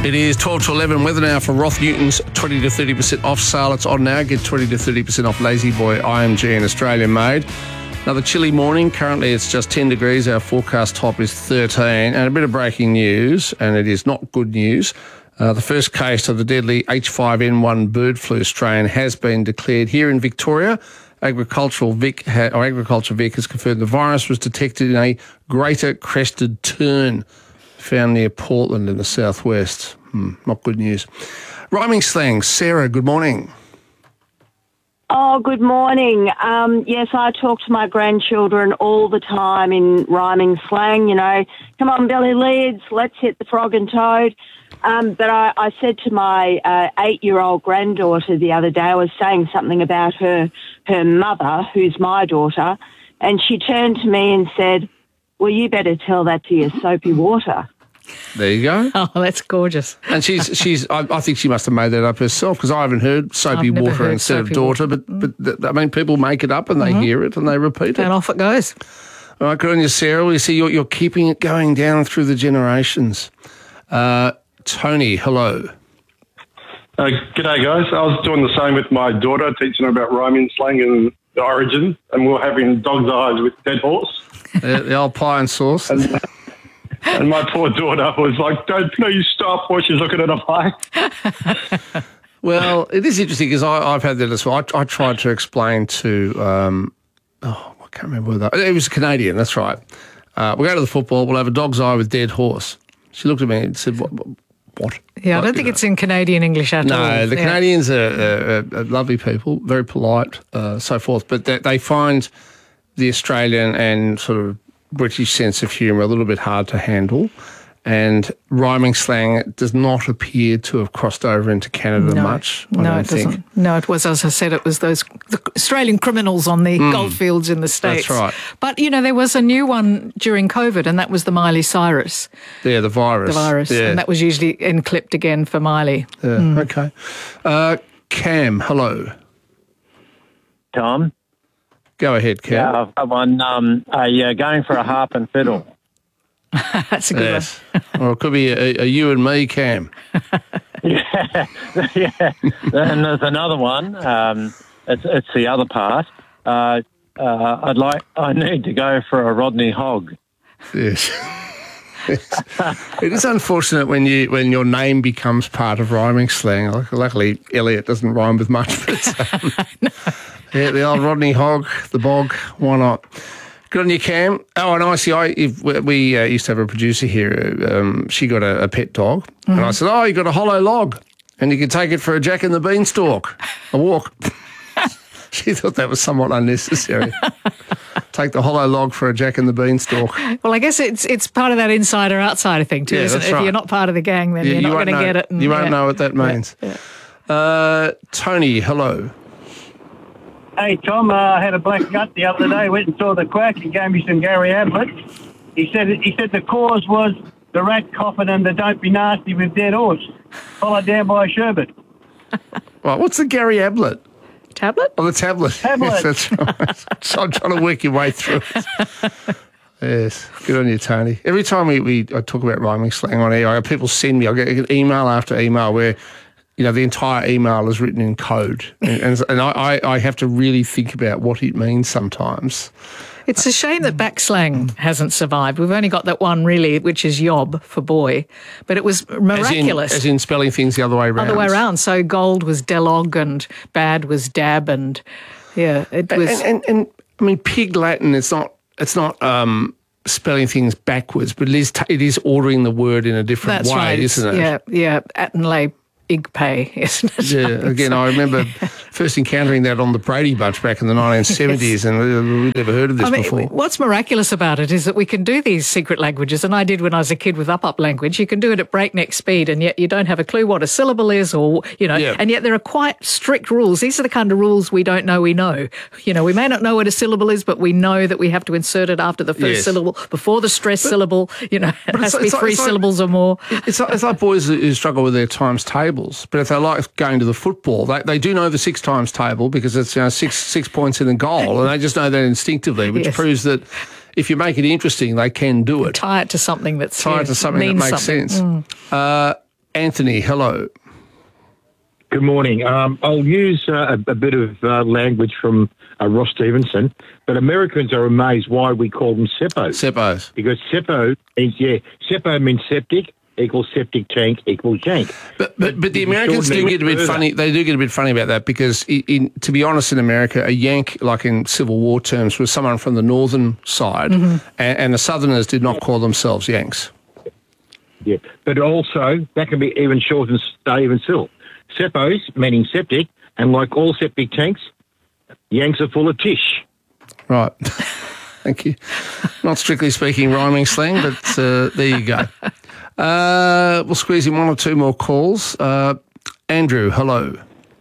It is 12 to 11. Weather now for Roth Newton's 20 to 30% off sale. It's on now. Get 20 to 30% off Lazy Boy IMG and Australian made. Another chilly morning. Currently it's just 10 degrees. Our forecast top is 13. And a bit of breaking news, and it is not good news. The first case of the deadly H5N1 bird flu strain has been declared here in Victoria. Agriculture Vic has confirmed the virus was detected in a greater crested tern found near Portland in the southwest. Not good news. Rhyming slang. Sarah, good morning. Oh, good morning. Yes, I talk to my grandchildren all the time in rhyming slang, come on, Billy Leeds, let's hit the frog and toad. But I said to my 8-year-old granddaughter the other day, I was saying something about her mother, who's my daughter, and she turned to me and said, well, you better tell that to your soapy water. There you go. Oh, that's gorgeous. And I think she must have made that up herself, because I haven't heard soapy water instead of daughter, but I mean, people make it up and they hear it and they repeat it. And off it goes. All right, good on you, Sarah. We see you're keeping it going down through the generations. Tony, hello. G'day, guys. I was doing the same with my daughter, teaching her about rhyming slang and the origin, and we were having dog's eyes with dead horse. The old pie and sauce. And my poor daughter was like, "Don't please stop," while she's looking at a pie. Well, it is interesting because I've had that as well. I tried to explain to, I can't remember whether it was a Canadian, that's right. We'll go to the football, we'll have a dog's eye with dead horse. She looked at me and said, what? Yeah, I don't think it's in Canadian English at all. No, the Canadians are lovely people, very polite, so forth, but they find the Australian and sort of British sense of humour a little bit hard to handle, and rhyming slang does not appear to have crossed over into Canada much. No, it doesn't. No, it was, as I said, it was the Australian criminals on the goldfields in the States. That's right. But, there was a new one during COVID, and that was the Miley Cyrus. Yeah, the virus. The virus, yeah. And that was usually clipped again for Miley. Yeah, okay. Cam, hello. Tom? Go ahead, Cam. Yeah, I've got one. Going for a harp and fiddle. That's a good one. Or it could be a you and me, Cam. yeah. And there's another one. It's the other part. I need to go for a Rodney Hogg. Yes. It is unfortunate when your name becomes part of rhyming slang. Luckily, Elliot doesn't rhyme with much. But, yeah, the old Rodney Hogg, the bog, why not? Good on you, Cam. Oh, and I see, we used to have a producer here. She got a pet dog. And I said, you got a hollow log, and you can take it for a Jack and the Beanstalk, a walk. She thought that was somewhat unnecessary. Take the hollow log for a Jack and the Beanstalk. Well, I guess it's part of that insider-outsider thing too, isn't it? Right. If you're not part of the gang, then you're not going to get it. You won't know what that means. Yeah. Tony, hello. Hey, Tom, I had a black gut the other day. Went and saw the quack. He gave me some Gary Ablett. He said the cause was the rat coughing and the don't be nasty with dead horse, followed down by a sherbet. Right, what's the Gary Ablett? Tablet? Oh, the tablet. Yes, that's right. So I'm trying to work your way through it. Yes, good on you, Tony. Every time I talk about rhyming slang on air, people send me, I get email after email where, the entire email is written in code. And I have to really think about what it means sometimes. It's a shame that backslang hasn't survived. We've only got that one, really, which is yob for boy. But it was miraculous. As in spelling things the other way around. Other way around. So gold was delog and bad was dab and, it was... And I mean, Pig Latin, it's not spelling things backwards, but it is ordering the word in a different way, right. Isn't it? Yeah. Attenley Igpay, isn't it? Yeah, again, I remember first encountering that on the Brady Bunch back in the 1970s, yes. And we'd never heard of this before. What's miraculous about it is that we can do these secret languages, and I did when I was a kid with up language. You can do it at breakneck speed, and yet you don't have a clue what a syllable is, and yet there are quite strict rules. These are the kind of rules we don't know we know. We may not know what a syllable is, but we know that we have to insert it after the first syllable, before the stressed syllable. It has to be three syllables or more. It's like boys who struggle with their times tables. But if they like going to the football, they do know the 6 times table because it's 6 points in a goal, and they just know that instinctively, which proves that if you make it interesting, they can do it. Tie it to something that makes sense. Anthony, hello. Good morning. I'll use a bit of language from Ross Stevenson, but Americans are amazed why we call them SEPOs. SEPOs. Because SEPO means septic equals septic tank equals yank. But the Americans do get a bit funny. They do get a bit funny about that because, to be honest, in America, a yank, like in Civil War terms, was someone from the northern side, and the Southerners did not call themselves yanks. Yeah, but also that can be even shortened, stay even still. SEPOs, meaning septic, and like all septic tanks, yanks are full of tish. Right. Thank you. Not strictly speaking rhyming slang, but there you go. We'll squeeze in one or two more calls. Andrew, hello.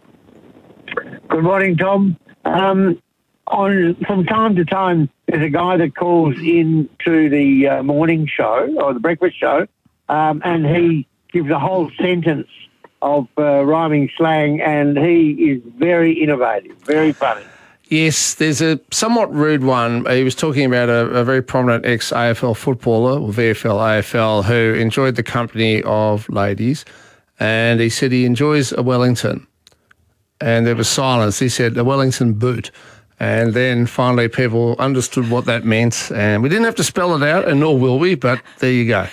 Good morning, Tom. From time to time, there's a guy that calls in to the morning show or the breakfast show, and he gives a whole sentence of rhyming slang, and he is very innovative, very funny. Yes, there's a somewhat rude one. He was talking about a very prominent ex-AFL footballer, or VFL, AFL, who enjoyed the company of ladies, and he said he enjoys a Wellington. And there was silence. He said, a Wellington boot. And then finally people understood what that meant, and we didn't have to spell it out, and nor will we, but there you go.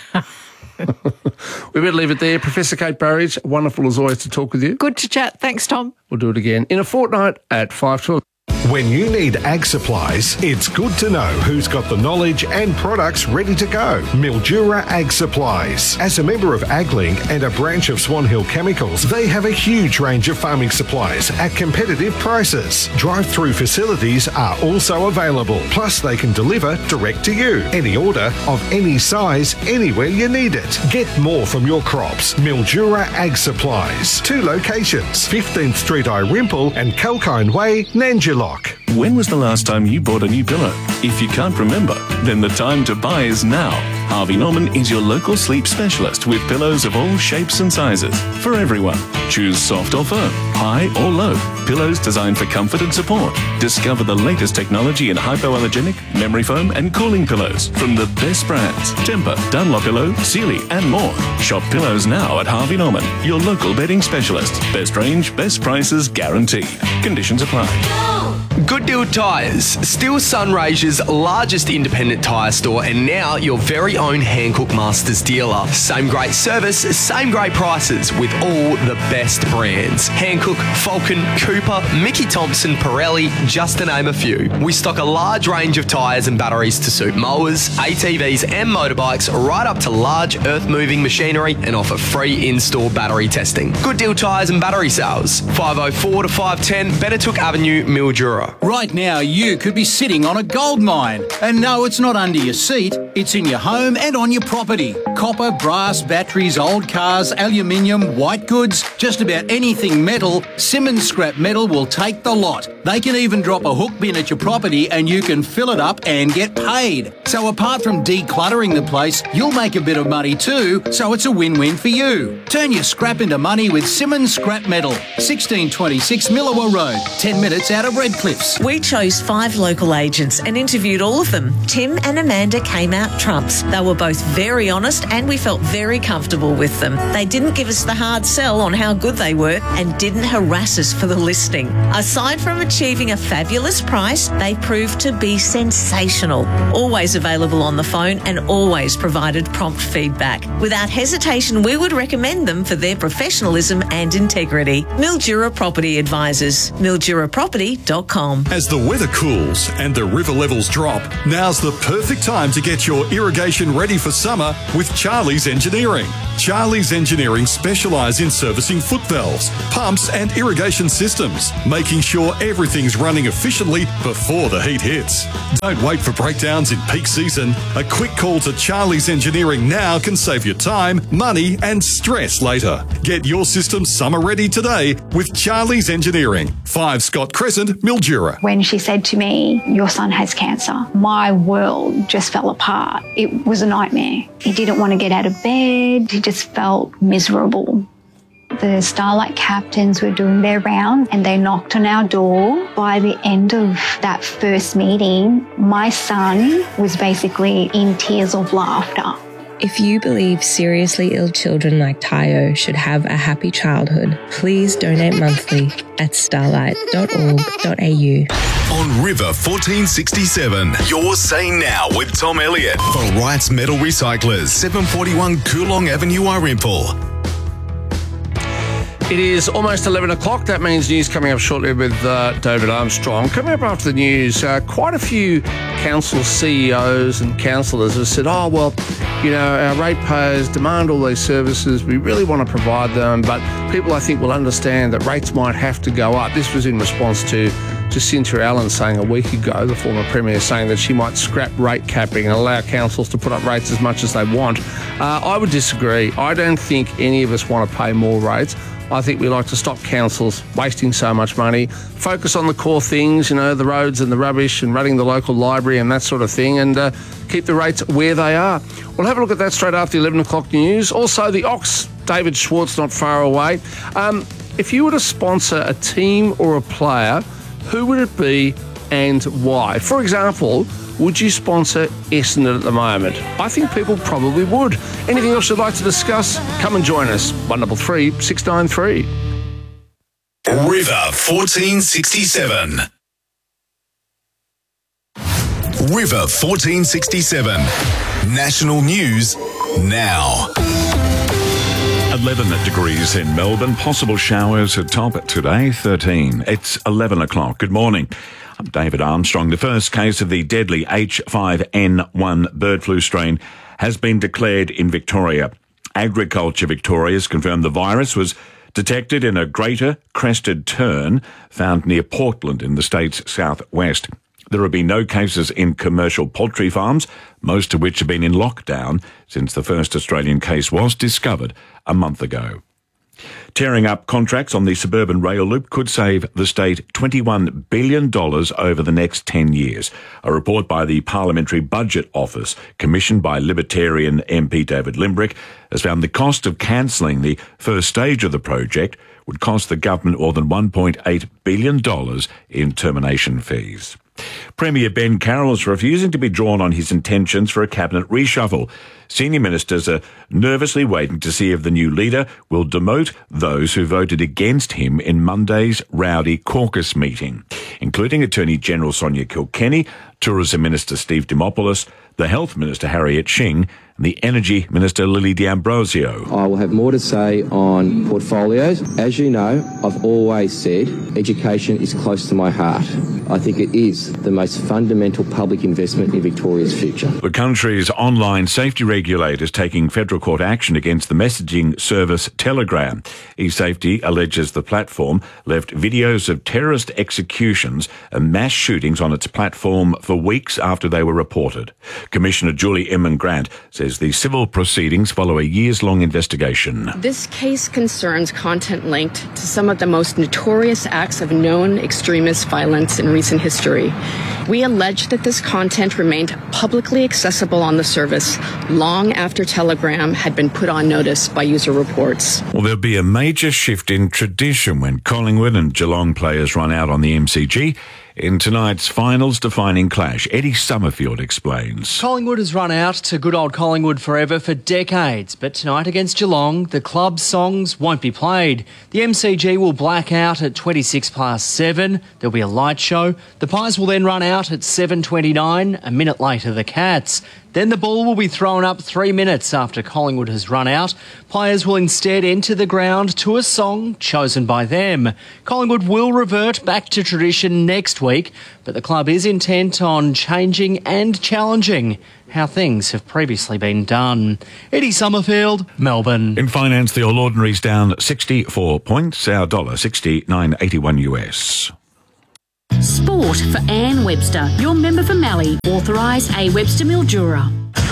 We better leave it there. Professor Kate Burridge, wonderful as always to talk with you. Good to chat. Thanks, Tom. We'll do it again in a fortnight at 5:12. When you need ag supplies, it's good to know who's got the knowledge and products ready to go. Mildura Ag Supplies. As a member of AgLink and a branch of Swan Hill Chemicals, they have a huge range of farming supplies at competitive prices. Drive-through facilities are also available. Plus, they can deliver direct to you. Any order of any size, anywhere you need it. Get more from your crops. Mildura Ag Supplies. 2 locations, 15th Street, Irimple and Kalkine Way, Nanjilock. When was the last time you bought a new pillow? If you can't remember, then the time to buy is now. Harvey Norman is your local sleep specialist with pillows of all shapes and sizes for everyone. Choose soft or firm, high or low. Pillows designed for comfort and support. Discover the latest technology in hypoallergenic, memory foam and cooling pillows from the best brands. Tempur, Dunlopillow, Sealy and more. Shop pillows now at Harvey Norman, your local bedding specialist. Best range, best prices guaranteed. Conditions apply. Good Deal Tyres, still Sunraysia's largest independent tyre store and now your very own Hankook Masters dealer. Same great service, same great prices with all the best brands. Hankook, Falcon, Cooper, Mickey Thompson, Pirelli, just to name a few. We stock a large range of tyres and batteries to suit mowers, ATVs and motorbikes right up to large earth-moving machinery and offer free in-store battery testing. Good Deal Tyres and Battery Sales, 504 to 510 Benetook Avenue, Mildura. Right now, you could be sitting on a gold mine. And no, it's not under your seat. It's in your home and on your property. Copper, brass, batteries, old cars, aluminium, white goods, just about anything metal, Simmons Scrap Metal will take the lot. They can even drop a hook bin at your property and you can fill it up and get paid. So apart from decluttering the place, you'll make a bit of money too, so it's a win-win for you. Turn your scrap into money with Simmons Scrap Metal, 1626 Millawa Road, 10 minutes out of Redcliffe. We chose 5 local agents and interviewed all of them. Tim and Amanda came out trumps. They were both very honest and we felt very comfortable with them. They didn't give us the hard sell on how good they were and didn't harass us for the listing. Aside from achieving a fabulous price, they proved to be sensational. Always available on the phone and always provided prompt feedback. Without hesitation, we would recommend them for their professionalism and integrity. Mildura Property Advisors, milduraproperty.com. As the weather cools and the river levels drop, now's the perfect time to get your irrigation ready for summer with Charlie's Engineering. Charlie's Engineering specialise in servicing foot valves, pumps and irrigation systems, making sure everything's running efficiently before the heat hits. Don't wait for breakdowns in peak season. A quick call to Charlie's Engineering now can save you time, money and stress later. Get your system summer ready today with Charlie's Engineering. 5 Scott Crescent, Mildura. When she said to me, your son has cancer, my world just fell apart. It was a nightmare. He didn't want to get out of bed. He just felt miserable. The Starlight captains were doing their round and they knocked on our door. By the end of that first meeting, my son was basically in tears of laughter. If you believe seriously ill children like Tayo should have a happy childhood, please donate monthly at starlight.org.au. On River 1467, you're saying now with Tom Elliott for Wrights Metal Recyclers, 741 Coolong Avenue, Irimple. It is almost 11 o'clock. That means news coming up shortly with David Armstrong. Coming up after the news, quite a few council CEOs and councillors have said, oh, well, you know, our ratepayers demand all these services. We really want to provide them, but people, I think, will understand that rates might have to go up. This was in response to Cynthia Allen saying a week ago, the former Premier, saying that she might scrap rate capping and allow councils to put up rates as much as they want. I would disagree. I don't think any of us want to pay more rates. I think we like to stop councils wasting so much money, focus on the core things, you know, the roads and the rubbish and running the local library and that sort of thing, and keep the rates where they are. We'll have a look at that straight after the 11 o'clock news. Also, the Ox, David Schwartz, not far away. If you were to sponsor a team or a player, who would it be and why? For example, would you sponsor Essendon at the moment? I think people probably would. Anything else you'd like to discuss? Come and join us. 133 693. River 1467. River 1467. National news now. 11 degrees in Melbourne. Possible showers at top today, 13. It's 11 o'clock. Good morning. I'm David Armstrong. The first case of the deadly H5N1 bird flu strain has been declared in Victoria. Agriculture Victoria has confirmed the virus was detected in a greater crested tern found near Portland in the state's southwest. There have been no cases in commercial poultry farms, most of which have been in lockdown since the first Australian case was discovered a month ago. Tearing up contracts on the suburban rail loop could save the state $21 billion over the next 10 years. A report by the Parliamentary Budget Office, commissioned by Libertarian MP David Limbrick, has found the cost of cancelling the first stage of the project would cost the government more than $1.8 billion in termination fees. Premier Ben Carroll is refusing to be drawn on his intentions for a cabinet reshuffle. Senior ministers are nervously waiting to see if the new leader will demote those who voted against him in Monday's rowdy caucus meeting, including Attorney General Sonia Kilkenny, Tourism Minister Steve Dimopoulos, the Health Minister Harriet Shing, and the Energy Minister Lily D'Ambrosio. I will have more to say on portfolios. As you know, I've always said education is close to my heart. I think it is the most fundamental public investment in Victoria's future. The country's online safety regulator is taking federal court action against the messaging service Telegram. eSafety alleges the platform left videos of terrorist executions and mass shootings on its platform for weeks after they were reported. Commissioner Julie Inman-Grant says the civil proceedings follow a years-long investigation. This case concerns content linked to some of the most notorious acts of known extremist violence in recent history. We allege that this content remained publicly accessible on the service long after Telegram had been put on notice by user reports. Well, there'll be a major shift in tradition when Collingwood and Geelong players run out on the MCG in tonight's finals-defining clash. Eddie Summerfield explains. Collingwood has run out to good old Collingwood forever for decades, but tonight against Geelong, the club's songs won't be played. The MCG will black out at 7:20. There'll be a light show. The Pies will then run out at 7:29. A minute later, the Cats. Then the ball will be thrown up 3 minutes after Collingwood has run out. Players will instead enter the ground to a song chosen by them. Collingwood will revert back to tradition next week, but the club is intent on changing and challenging how things have previously been done. Eddie Summerfield, Melbourne. In finance, the All Ordinary's down 64 points, our dollar 69.81 US. Sport for Anne Webster, your member for Mallee, authorised A. Webster Mildura.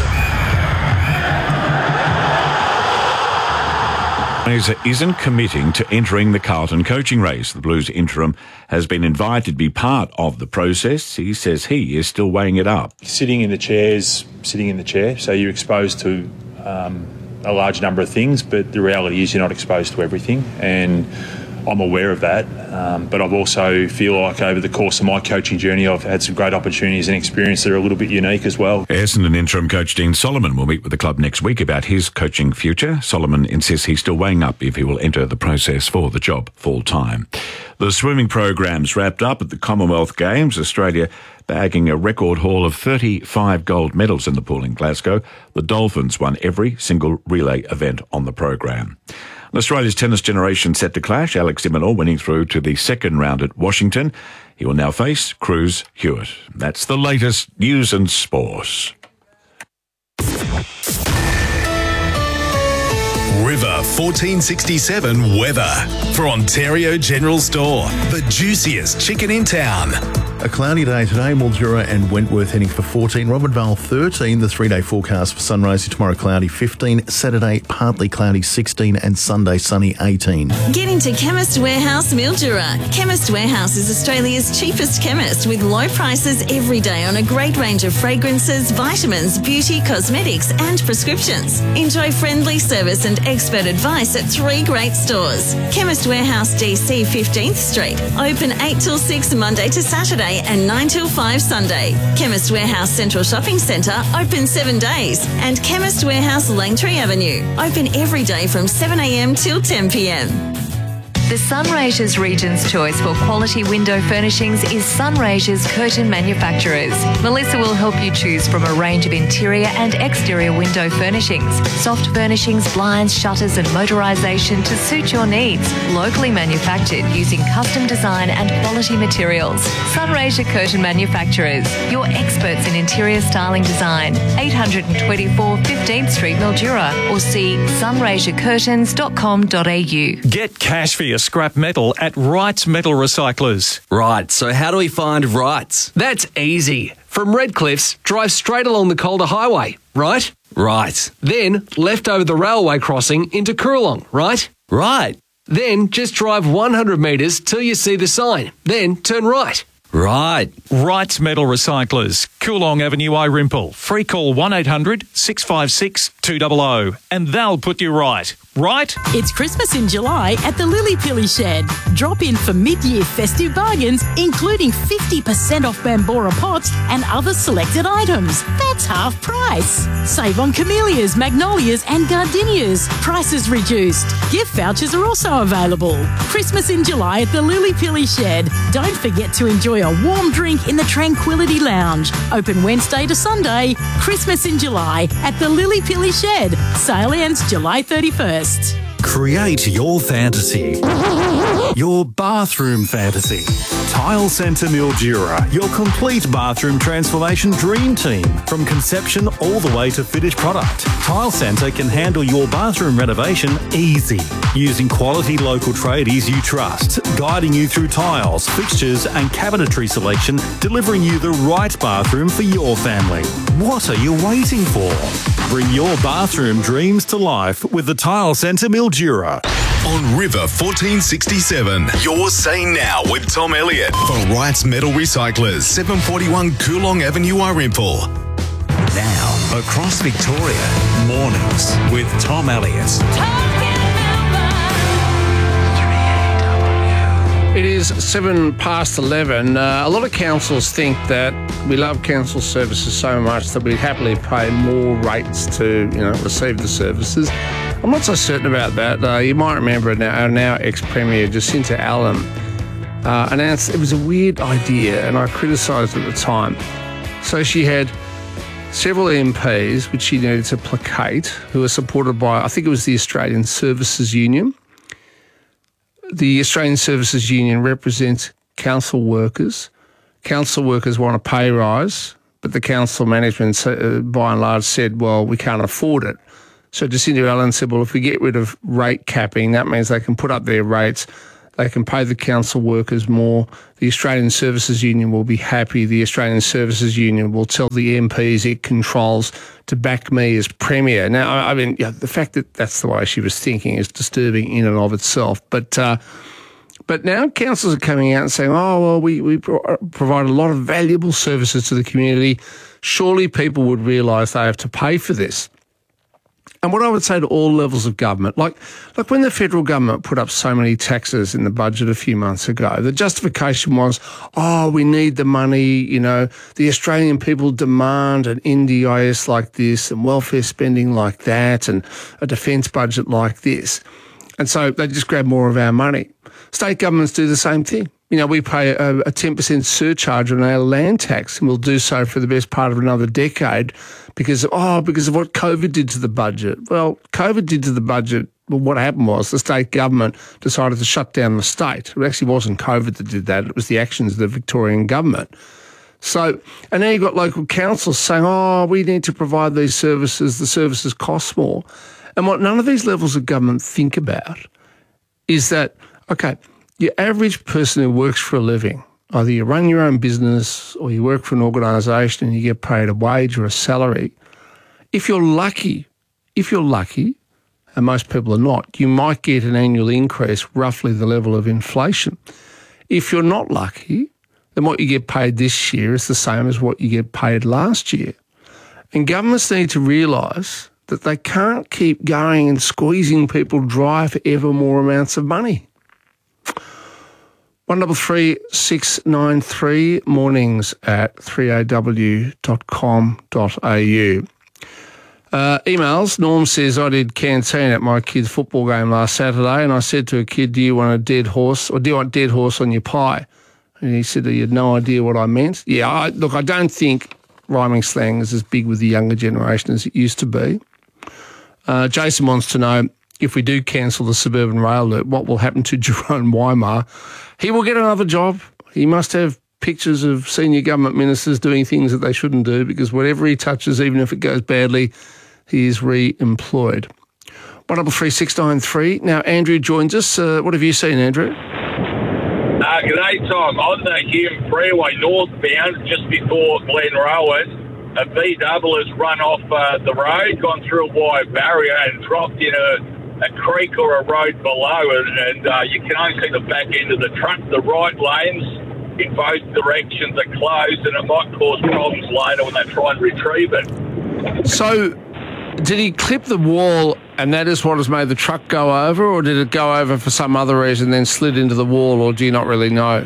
Fraser isn't committing to entering the Carlton coaching race. The Blues interim has been invited to be part of the process. He says he is still weighing it up. Sitting in the chair, so you're exposed to a large number of things, but the reality is you're not exposed to everything. And I'm aware of that, but I've also feel like over the course of my coaching journey, I've had some great opportunities and experience that are a little bit unique as well. Essendon interim coach Dean Solomon will meet with the club next week about his coaching future. Solomon insists he's still weighing up if he will enter the process for the job full-time. The swimming program's wrapped up at the Commonwealth Games. Australia bagging a record haul of 35 gold medals in the pool in Glasgow. The Dolphins won every single relay event on the program. Australia's tennis generation set to clash. Alex de Minaur winning through to the second round at Washington. He will now face Cruz Hewitt. That's the latest news and sports. River 1467 weather for Ontario General Store, the juiciest chicken in town. A cloudy day today, Mildura and Wentworth heading for 14, Robertvale 13, the 3-day forecast for sunrise tomorrow cloudy 15, Saturday partly cloudy 16 and Sunday sunny 18. Get into Chemist Warehouse Mildura. Chemist Warehouse is Australia's cheapest chemist with low prices every day on a great range of fragrances, vitamins, beauty, cosmetics and prescriptions. Enjoy friendly service and expert advice at 3 great stores. Chemist Warehouse DC 15th Street, open 8 till 6 Monday to Saturday and 9 till 5 Sunday. Chemist Warehouse Central Shopping Centre, open 7 days. And Chemist Warehouse Langtree Avenue, open every day from 7 a.m. till 10 p.m. The Sunraysia's Region's choice for quality window furnishings is Sunraysia's Curtain Manufacturers. Melissa will help you choose from a range of interior and exterior window furnishings, soft furnishings, blinds, shutters and motorisation to suit your needs. Locally manufactured using custom design and quality materials. Sunraysia Curtain Manufacturers, your experts in interior styling design. 824 15th Street, Mildura, or see sunraysiacurtains.com.au. Get cash for your scrap metal at Wrights Metal Recyclers. Right, so how do we find Wrights? That's easy. From Redcliffs, drive straight along the Calder Highway, right? Right. Then left over the railway crossing into Coorong, right? Right. Then just drive 100 metres till you see the sign. Then turn right. Right. Wrights Metal Recyclers, Coorong Avenue, Irimple. Free call 1800 656 200 and they'll put you right. Right? It's Christmas in July at the Lily Pilly Shed. Drop in for mid-year festive bargains, including 50% off Bambora pots and other selected items. That's half price. Save on camellias, magnolias and gardenias. Prices reduced. Gift vouchers are also available. Christmas in July at the Lily Pilly Shed. Don't forget to enjoy a warm drink in the Tranquility Lounge. Open Wednesday to Sunday. Christmas in July at the Lily Pilly Shed. Sale ends July 31st. Create your fantasy. Your bathroom fantasy. Tile Centre Mildura, your complete bathroom transformation dream team. From conception all the way to finished product. Tile Centre can handle your bathroom renovation easy. Using quality local tradies you trust. Guiding you through tiles, fixtures and cabinetry selection. Delivering you the right bathroom for your family. What are you waiting for? Bring your bathroom dreams to life with the Tile Centre Mildura. On River 1467, you're saying now with Tom Elliott for Wrights Metal Recyclers, 741 Coorong Avenue, Irimple. Now, across Victoria, mornings with Tom Elliott. It is 11:07. A lot of councils think that we love council services so much that we'd happily pay more rates to, receive the services. I'm not so certain about that. You might remember our now ex-Premier Jacinta Allen announced it was a weird idea, and I criticised it at the time. So she had several MPs, which she needed to placate, who were supported by, I think it was the Australian Services Union. The Australian Services Union represents council workers. Council workers want a pay rise, but the council management, by and large, said, well, we can't afford it. So Jacinta Allen said, well, if we get rid of rate capping, that means they can put up their rates, they can pay the council workers more, the Australian Services Union will be happy, the Australian Services Union will tell the MPs it controls to back me as Premier. Now, I mean, the fact that that's the way she was thinking is disturbing in and of itself. But now councils are coming out and saying, oh, well, we provide a lot of valuable services to the community. Surely people would realise they have to pay for this. And what I would say to all levels of government, like when the federal government put up so many taxes in the budget a few months ago, the justification was, we need the money, the Australian people demand an NDIS like this and welfare spending like that and a defence budget like this. And so they just grab more of our money. State governments do the same thing. We pay a 10% surcharge on our land tax, and we'll do so for the best part of another decade because of what COVID did to the budget. Well, COVID did to the budget. Well, what happened was the state government decided to shut down the state. It actually wasn't COVID that did that. It was the actions of the Victorian government. So, and now you've got local councils saying, we need to provide these services. The services cost more. And what none of these levels of government think about is that, okay, your average person who works for a living, either you run your own business or you work for an organisation and you get paid a wage or a salary, if you're lucky, and most people are not, you might get an annual increase roughly the level of inflation. If you're not lucky, then what you get paid this year is the same as what you get paid last year. And governments need to realise that they can't keep going and squeezing people dry for ever more amounts of money. 133693 mornings at 3aw.com.au. Emails. Norm says, I did canteen at my kid's football game last Saturday and I said to a kid, do you want a dead horse or do you want dead horse on your pie? And he said, he had no idea what I meant. Yeah, I don't think rhyming slang is as big with the younger generation as it used to be. Jason wants to know, if we do cancel the suburban rail loop, what will happen to Jerome Weimar? He will get another job. He must have pictures of senior government ministers doing things that they shouldn't do because whatever he touches, even if it goes badly, he is re-employed. 133693. Now, Andrew joins us. What have you seen, Andrew? G'day, Tom. On the Hume Freeway northbound, just before Glenrowan, a V-double has run off the road, gone through a wire barrier and dropped in a creek or a road below it, and you can only see the back end of the truck. The right lanes in both directions are closed, and it might cause problems later when they try and retrieve it. So, did he clip the wall and that is what has made the truck go over, or did it go over for some other reason then slid into the wall, or do you not really know?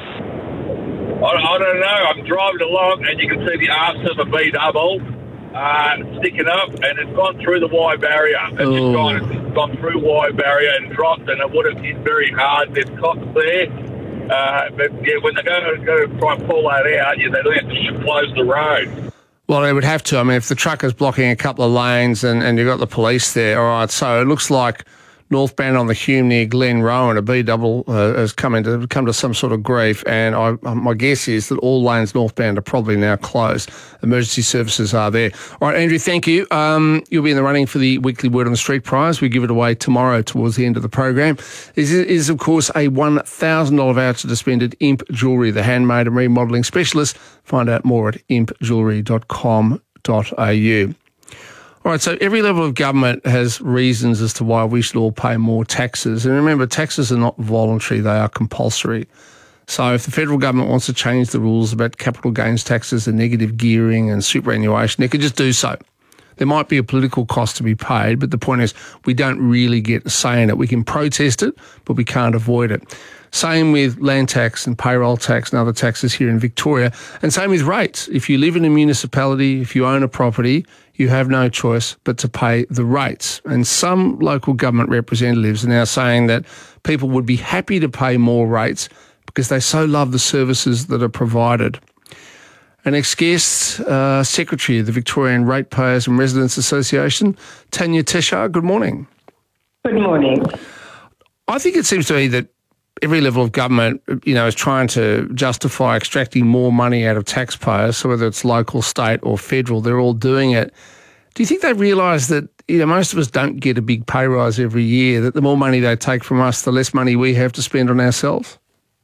I don't know. I'm driving along and you can see the arse of a V-double sticking up, and it's gone through the wire barrier. It's gone through wire barrier and dropped, and it would have hit very hard. There's cops there. But yeah, when they go to try and pull that out, they don't have to close the road. Well, they would have to. I mean, if the truck is blocking a couple of lanes and you've got the police there, all right, so it looks like northbound on the Hume near Glenrowan, a B-double has come to some sort of grief, and my guess is that all lanes northbound are probably now closed. Emergency services are there. All right, Andrew, thank you. You'll be in the running for the weekly Word on the Street prize. We give it away tomorrow towards the end of the program. It is, of course, a $1,000 voucher to spend at Imp Jewellery, the handmade and remodelling specialist. Find out more at impjewellery.com.au. All right, so every level of government has reasons as to why we should all pay more taxes. And remember, taxes are not voluntary, they are compulsory. So if the federal government wants to change the rules about capital gains taxes and negative gearing and superannuation, they could just do so. There might be a political cost to be paid, but the point is we don't really get a say in it. We can protest it, but we can't avoid it. Same with land tax and payroll tax and other taxes here in Victoria. And same with rates. If you live in a municipality, if you own a property, you have no choice but to pay the rates. And some local government representatives are now saying that people would be happy to pay more rates because they so love the services that are provided. Our next guest, Secretary of the Victorian Ratepayers and Residents Association, Tanya Teshar. Good morning. Good morning. I think it seems to me that every level of government, is trying to justify extracting more money out of taxpayers. So whether it's local, state or federal, they're all doing it. Do you think they realise that, most of us don't get a big pay rise every year, that the more money they take from us, the less money we have to spend on ourselves?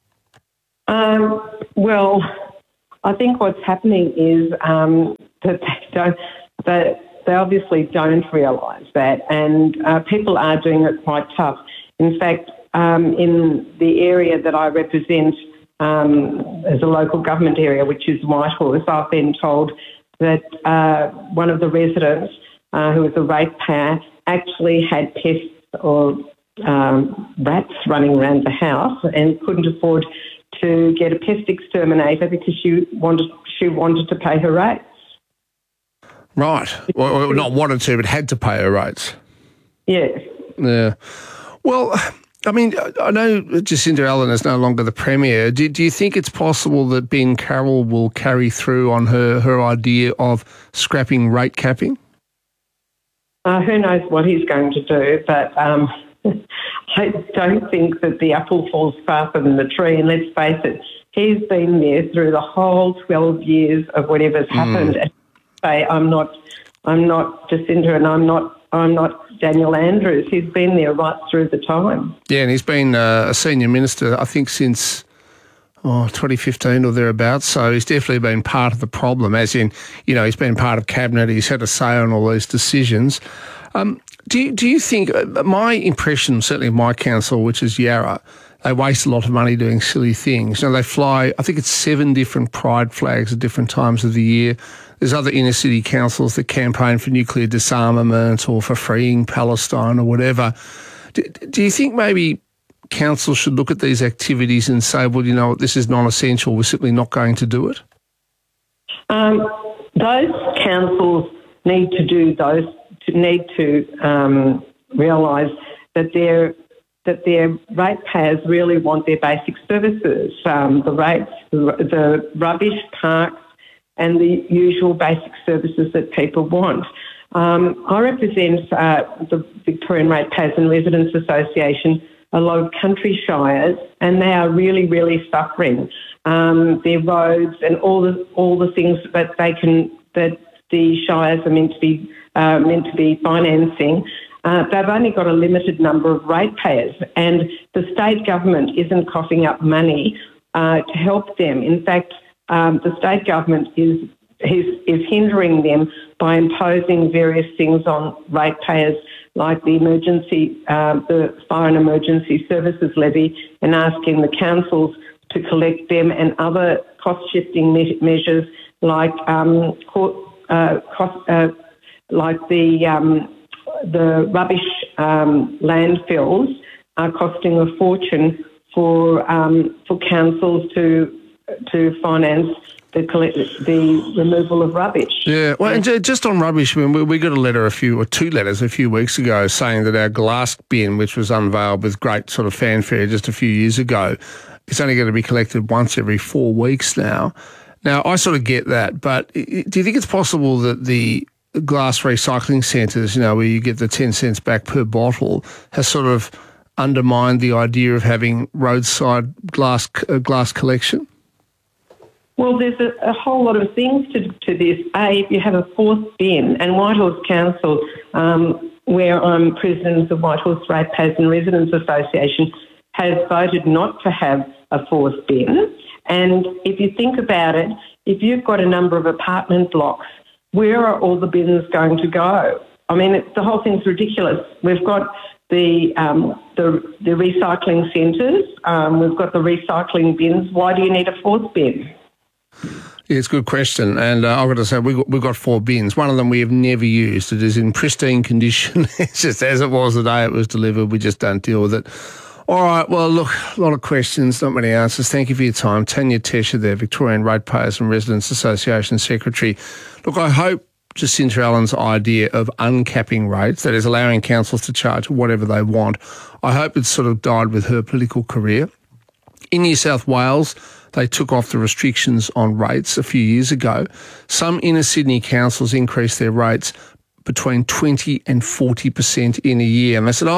Well, I think what's happening is that they obviously don't realise that, and people are doing it quite tough. In fact, in the area that I represent as a local government area, which is Whitehorse, I've been told that one of the residents who was a ratepayer, actually had pests or rats running around the house and couldn't afford to get a pest exterminator because she wanted to pay her rates. Right. Well, not wanted to, but had to pay her rates. Yes. Yeah. Well, I mean, I know Jacinta Allen is no longer the Premier. Do you think it's possible that Ben Carroll will carry through on her idea of scrapping rate capping? Who knows what he's going to do, but I don't think that the apple falls far from the tree. And let's face it, he's been there through the whole 12 years of whatever's happened. And say, I'm not Jacinta, and I'm not Daniel Andrews. He's been there right through the time. Yeah, and he's been a senior minister, I think, since 2015 or thereabouts. So he's definitely been part of the problem, as in, he's been part of cabinet. He's had a say on all these decisions. Do you think, my impression, certainly of my council, which is Yarra, they waste a lot of money doing silly things. They fly, I think it's 7 different pride flags at different times of the year. There's other inner city councils that campaign for nuclear disarmament or for freeing Palestine or whatever. Do you think maybe councils should look at these activities and say, well, you know what, this is non-essential, we're simply not going to do it? Those councils need to realise that their ratepayers really want their basic services, the rates, the rubbish, parks, and the usual basic services that people want. I represent the Victorian Ratepayers and Residents Association, a lot of country shires, and they are really, really suffering. Their roads and all the things that the shires are meant to be financing. They've only got a limited number of ratepayers, and the state government isn't coughing up money to help them. In fact, the state government is hindering them by imposing various things on ratepayers, like the Fire and Emergency Services Levy, and asking the councils to collect them, and other cost-shifting measures like the rubbish landfills are costing a fortune for councils to finance the removal of rubbish. Yeah, well, and just on rubbish, I mean, we got two letters a few weeks ago saying that our glass bin, which was unveiled with great sort of fanfare just a few years ago, it's only going to be collected once every 4 weeks now. Now, I sort of get that, but do you think it's possible that the glass recycling centres, where you get the 10 cents back per bottle, has sort of undermined the idea of having roadside glass collection? Well, there's a whole lot of things to this. If you have a 4th bin, and Whitehorse Council, where I'm president of the Whitehorse Ratepayers and Residents Association, has voted not to have a 4th bin. And if you think about it, if you've got a number of apartment blocks, where are all the bins going to go? I mean, the whole thing's ridiculous. We've got the recycling centres, we've got the recycling bins. Why do you need a 4th bin? Yeah, it's a good question, and I've got to say we've got 4 bins. One of them we have never used. It is in pristine condition. It's just as it was the day it was delivered. We just don't deal with it. All right, well, look, a lot of questions, not many answers. Thank you for your time. Tanya Tesha there, Victorian Ratepayers and Residents Association Secretary. Look, I hope Jacinta Allen's idea of uncapping rates, that is allowing councils to charge whatever they want, I hope it's sort of died with her political career. In New South Wales, they took off the restrictions on rates a few years ago. Some inner Sydney councils increased their rates between 20 and 40% in a year. And they said,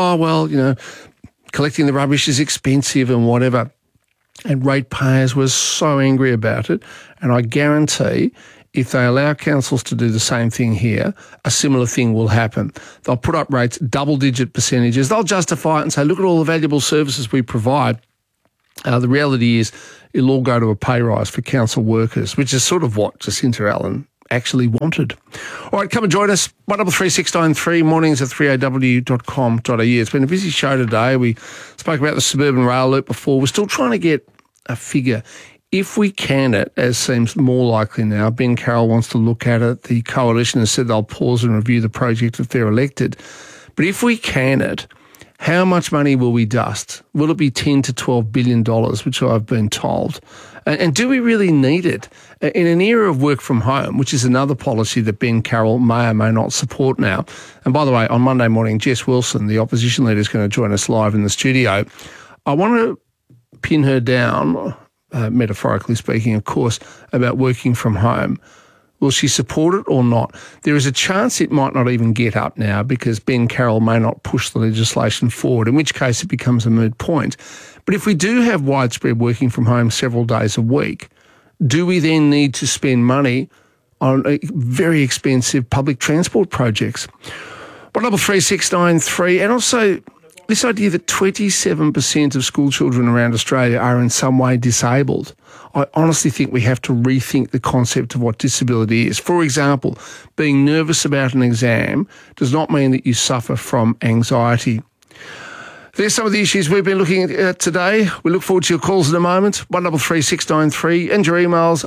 collecting the rubbish is expensive and whatever. And ratepayers were so angry about it. And I guarantee if they allow councils to do the same thing here, a similar thing will happen. They'll put up rates, double-digit percentages. They'll justify it and say, look at all the valuable services we provide. The reality is it'll all go to a pay rise for council workers, which is sort of what Jacinta Allen actually wanted. All right, come and join us. 133693, mornings at 3aw.com.au. It's been a busy show today. We spoke about the suburban rail loop before. We're still trying to get a figure if we can it, as seems more likely now, Ben Carroll wants to look at it. The coalition has said they'll pause and review the project if they're elected. But if we can it, how much money will we dust? Will it be $10 to $12 billion, which I've been told? And do we really need it? In an era of work from home, which is another policy that Ben Carroll may or may not support now. And by the way, on Monday morning, Jess Wilson, the opposition leader, is going to join us live in the studio. I want to pin her down, metaphorically speaking, of course, about working from home. Will she support it or not? There is a chance it might not even get up now because Ben Carroll may not push the legislation forward, in which case it becomes a moot point. But if we do have widespread working from home several days a week, do we then need to spend money on very expensive public transport projects? 133693, and also this idea that 27% of school children around Australia are in some way disabled. I honestly think we have to rethink the concept of what disability is. For example, being nervous about an exam does not mean that you suffer from anxiety. There's some of the issues we've been looking at today. We look forward to your calls in a moment, 133693, and your emails,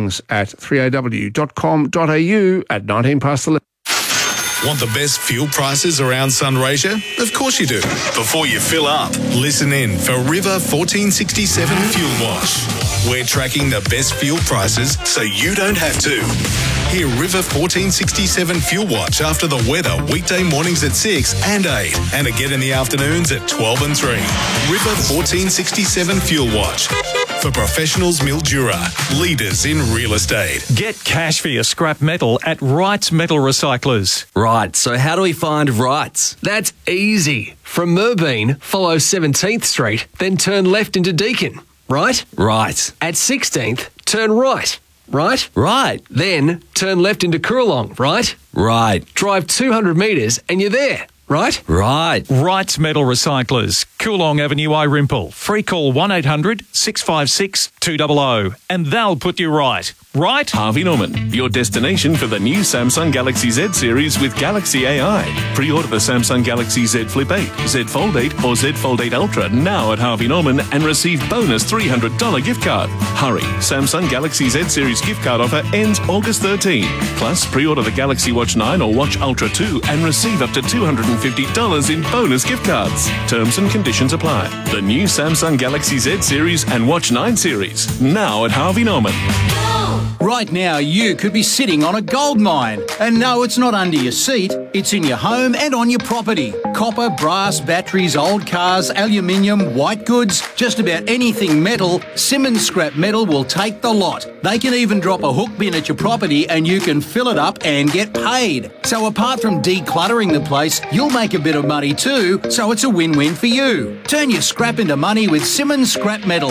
mornings@3aw.com.au at 19 past 11. Want the best fuel prices around Sunraysia? Of course you do. Before you fill up, listen in for River 1467 Fuel Watch. We're tracking the best fuel prices so you don't have to. Hear River 1467 Fuel Watch after the weather weekday mornings at 6 and 8 and again in the afternoons at 12 and 3. River 1467 Fuel Watch. For professionals, Mildura, leaders in real estate. Get cash for your scrap metal at Wrights Metal Recyclers. Right, so how do we find Wrights? That's easy. From Merbein, follow 17th Street, then turn left into Deakin. Right? Right. At 16th, turn right. Right? Right. Then turn left into Coorong. Right? Right. Drive 200 metres and you're there. Right? Right. Wrights Metal Recyclers, Coorong Avenue, Irimple. Free call 1800 656 200 and they'll put you right. Right? Harvey Norman, your destination for the new Samsung Galaxy Z series with Galaxy AI. Pre-order the Samsung Galaxy Z Flip 8, Z Fold 8 or Z Fold 8 Ultra now at Harvey Norman and receive bonus $300 gift card. Hurry, Samsung Galaxy Z series gift card offer ends August 13. Plus, pre-order the Galaxy Watch 9 or Watch Ultra 2 and receive up to $250 in bonus gift cards. Terms and conditions apply. The new Samsung Galaxy Z series and Watch 9 series now at Harvey Norman. Right now, you could be sitting on a gold mine. And no, it's not under your seat. It's in your home and on your property. Copper, brass, batteries, old cars, aluminium, white goods, just about anything metal, Simmons Scrap Metal will take the lot. They can even drop a hook bin at your property and you can fill it up and get paid. So apart from decluttering the place, you'll make a bit of money too, so it's a win-win for you. Turn your scrap into money with Simmons Scrap Metal,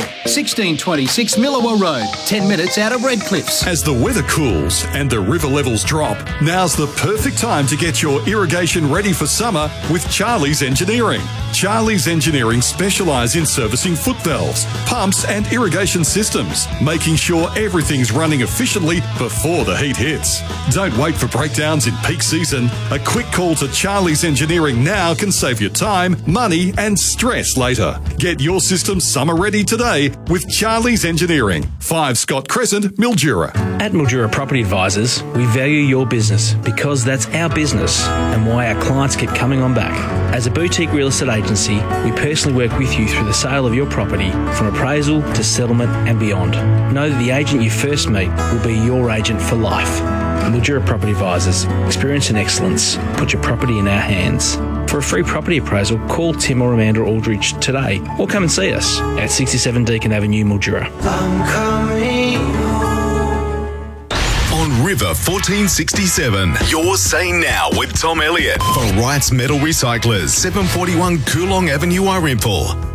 1626 Millawa Road, 10 minutes out of Redcliffs. As the weather cools and the river levels drop, now's the perfect time to get your irrigation ready for summer with Charlie's Engineering. Charlie's Engineering specialise in servicing foot valves, pumps and irrigation systems, making sure everything's running efficiently before the heat hits. Don't wait for breakdowns in peak season. A quick call to Charlie's Engineering now can save you time, money and stress later. Get your system summer ready today with Charlie's Engineering, 5 Scott Crescent, Mildura. At Mildura Property Advisors, we value your business because that's our business and why our clients keep coming on back. As a boutique real estate agency, we personally work with you through the sale of your property from appraisal to settlement and beyond. Know that the agent you first meet will be your agent for life. Mildura Property Advisors, experience and excellence. Put your property in our hands. For a free property appraisal, call Tim or Amanda Aldridge today or come and see us at 67 Deakin Avenue, Mildura. On River 1467, you're saying now with Tom Elliott for Wrights Metal Recyclers, 741 Coorong Avenue, Irimple.